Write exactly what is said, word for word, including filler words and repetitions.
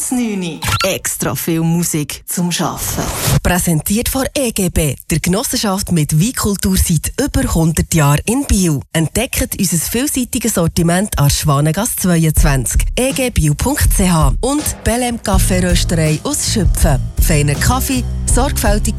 bis neun. Extra viel Musik zum Arbeiten. Präsentiert von E G B, der Genossenschaft mit Weinkultur seit über hundert Jahren in Biel. Entdeckt unser vielseitiges Sortiment an Schwanengasse zweiundzwanzig, e g bio punkt c h und Belem Kaffeerösterei aus Schüpfen. Feiner Kaffee, sorgfältig